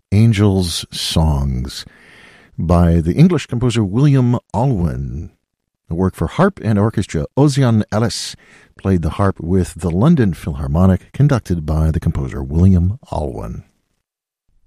Angels' Songs by the English composer William Alwyn. A work for harp and orchestra. Ozian Ellis played the harp with the London Philharmonic, conducted by the composer William Alwyn.